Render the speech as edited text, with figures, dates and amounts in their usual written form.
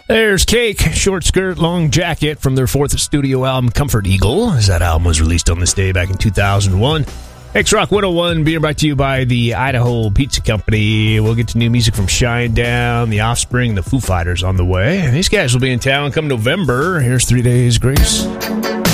There's Cake, Short Skirt, Long Jacket from their fourth studio album, Comfort Eagle, as that album was released on this day back in 2001. X-Rock 101 being brought to you by the Idaho Pizza Company. We'll get to new music from Shinedown, The Offspring, the Foo Fighters on the way. These guys will be in town come November. Here's 3 Days Grace.